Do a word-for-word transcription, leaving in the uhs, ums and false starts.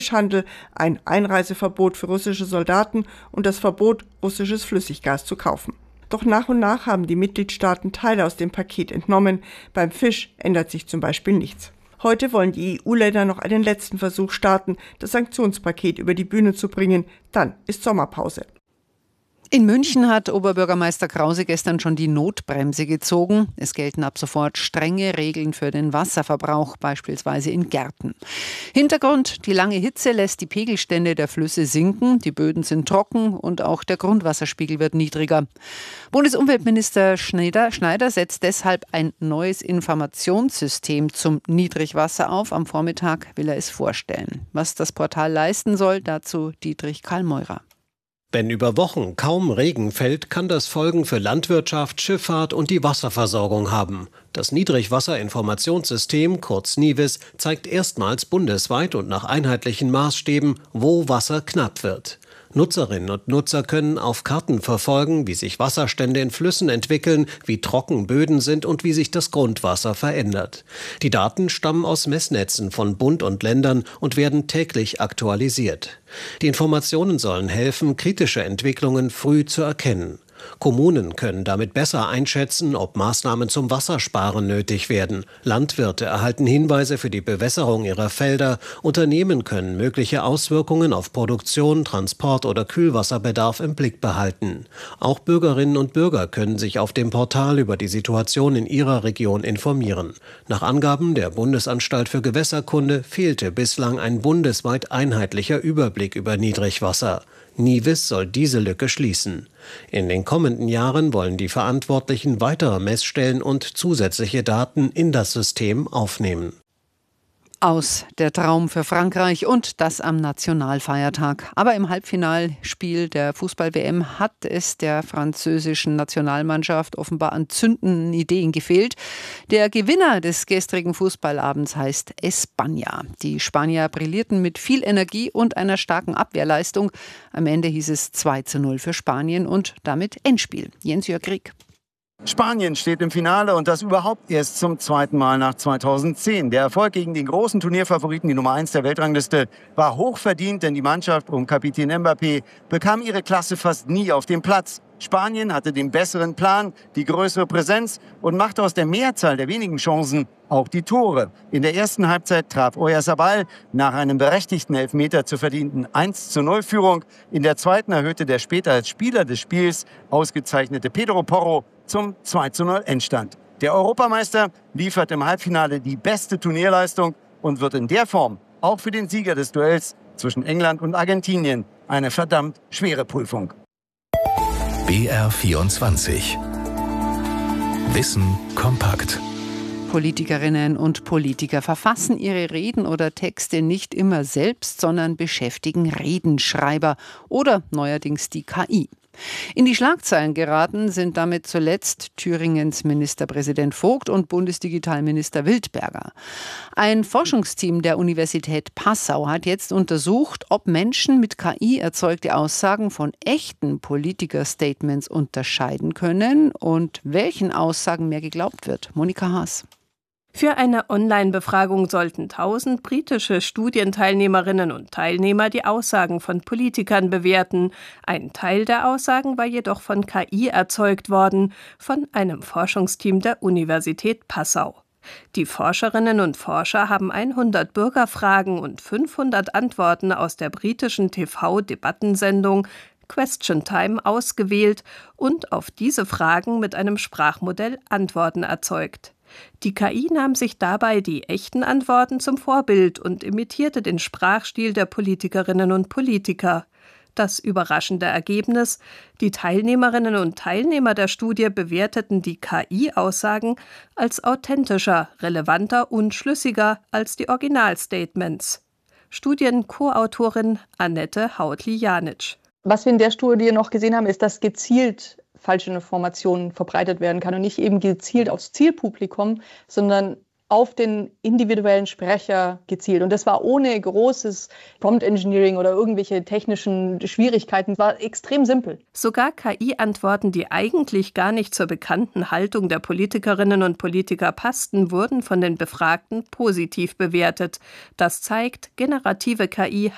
Handel, ein Einreiseverbot für russische Soldaten und das Verbot, russisches Flüssiggas zu kaufen. Doch nach und nach haben die Mitgliedstaaten Teile aus dem Paket entnommen. Beim Fisch ändert sich zum Beispiel nichts. Heute wollen die E U-Länder noch einen letzten Versuch starten, das Sanktionspaket über die Bühne zu bringen. Dann ist Sommerpause. In München hat Oberbürgermeister Krause gestern schon die Notbremse gezogen. Es gelten ab sofort strenge Regeln für den Wasserverbrauch, beispielsweise in Gärten. Hintergrund: Die lange Hitze lässt die Pegelstände der Flüsse sinken, die Böden sind trocken und auch der Grundwasserspiegel wird niedriger. Bundesumweltminister Schneider, Schneider setzt deshalb ein neues Informationssystem zum Niedrigwasser auf. Am Vormittag will er es vorstellen. Was das Portal leisten soll, dazu Dietrich Karl-Meurer. Wenn über Wochen kaum Regen fällt, kann das Folgen für Landwirtschaft, Schifffahrt und die Wasserversorgung haben. Das Niedrigwasserinformationssystem, kurz NIWIS, zeigt erstmals bundesweit und nach einheitlichen Maßstäben, wo Wasser knapp wird. Nutzerinnen und Nutzer können auf Karten verfolgen, wie sich Wasserstände in Flüssen entwickeln, wie trocken Böden sind und wie sich das Grundwasser verändert. Die Daten stammen aus Messnetzen von Bund und Ländern und werden täglich aktualisiert. Die Informationen sollen helfen, kritische Entwicklungen früh zu erkennen. Kommunen können damit besser einschätzen, ob Maßnahmen zum Wassersparen nötig werden. Landwirte erhalten Hinweise für die Bewässerung ihrer Felder. Unternehmen können mögliche Auswirkungen auf Produktion, Transport oder Kühlwasserbedarf im Blick behalten. Auch Bürgerinnen und Bürger können sich auf dem Portal über die Situation in ihrer Region informieren. Nach Angaben der Bundesanstalt für Gewässerkunde fehlte bislang ein bundesweit einheitlicher Überblick über Niedrigwasser. NIWIS soll diese Lücke schließen. In den kommenden Jahren wollen die Verantwortlichen weitere Messstellen und zusätzliche Daten in das System aufnehmen. Aus der Traum für Frankreich und das am Nationalfeiertag. Aber im Halbfinalspiel der Fußball-W M hat es der französischen Nationalmannschaft offenbar an zündenden Ideen gefehlt. Der Gewinner des gestrigen Fußballabends heißt España. Die Spanier brillierten mit viel Energie und einer starken Abwehrleistung. Am Ende hieß es zwei zu null für Spanien und damit Endspiel. Jens-Jörg Rieck. Spanien steht im Finale und das überhaupt erst zum zweiten Mal nach zweitausendzehn. Der Erfolg gegen den großen Turnierfavoriten, die Nummer eins der Weltrangliste, war hochverdient, denn die Mannschaft um Kapitän Mbappé bekam ihre Klasse fast nie auf den Platz. Spanien hatte den besseren Plan, die größere Präsenz und machte aus der Mehrzahl der wenigen Chancen auch die Tore. In der ersten Halbzeit traf Oyarzabal nach einem berechtigten Elfmeter zur verdienten eins zu null Führung. In der zweiten erhöhte der später als Spieler des Spiels ausgezeichnete Pedro Porro zum zwei zu null Endstand. Der Europameister liefert im Halbfinale die beste Turnierleistung und wird in der Form auch für den Sieger des Duells zwischen England und Argentinien eine verdammt schwere Prüfung. B R vierundzwanzig. Wissen kompakt. Politikerinnen und Politiker verfassen ihre Reden oder Texte nicht immer selbst, sondern beschäftigen Redenschreiber oder neuerdings die K I. In die Schlagzeilen geraten sind damit zuletzt Thüringens Ministerpräsident Vogt und Bundesdigitalminister Wildberger. Ein Forschungsteam der Universität Passau hat jetzt untersucht, ob Menschen mit K I erzeugte Aussagen von echten Politiker-Statements unterscheiden können und welchen Aussagen mehr geglaubt wird. Monika Haas. Für eine Online-Befragung sollten tausend britische Studienteilnehmerinnen und Teilnehmer die Aussagen von Politikern bewerten. Ein Teil der Aussagen war jedoch von K I erzeugt worden, von einem Forschungsteam der Universität Passau. Die Forscherinnen und Forscher haben hundert Bürgerfragen und fünfhundert Antworten aus der britischen T V-Debattensendung Question Time ausgewählt und auf diese Fragen mit einem Sprachmodell Antworten erzeugt. Die K I nahm sich dabei die echten Antworten zum Vorbild und imitierte den Sprachstil der Politikerinnen und Politiker. Das überraschende Ergebnis: Die Teilnehmerinnen und Teilnehmer der Studie bewerteten die K I-Aussagen als authentischer, relevanter und schlüssiger als die Originalstatements. Studien-Co-Autorin Annette Hautli-Janitsch. Was wir in der Studie noch gesehen haben, ist, dass gezielt falsche Informationen verbreitet werden kann und nicht eben gezielt aufs Zielpublikum, sondern auf den individuellen Sprecher gezielt. Und das war ohne großes Prompt Engineering oder irgendwelche technischen Schwierigkeiten. Es war extrem simpel. Sogar K I-Antworten, die eigentlich gar nicht zur bekannten Haltung der Politikerinnen und Politiker passten, wurden von den Befragten positiv bewertet. Das zeigt, generative K I